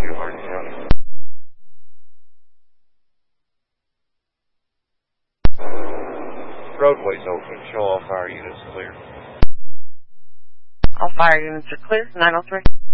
2, Hardin County. Roadway's open. Show all fire units clear. All fire units are clear. 903.